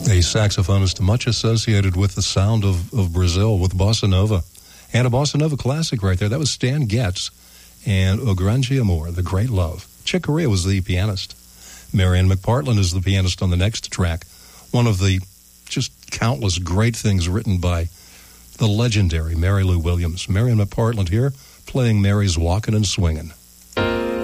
A saxophonist much associated with the sound of Brazil, with bossa nova. And a bossa nova classic right there. That was Stan Getz and O Grande Amor, The Great Love. Chick Corea was the pianist. Marian McPartland is the pianist on the next track. One of the just countless great things written by the legendary Mary Lou Williams. Marian McPartland here playing Mary's Walkin' and Swingin'.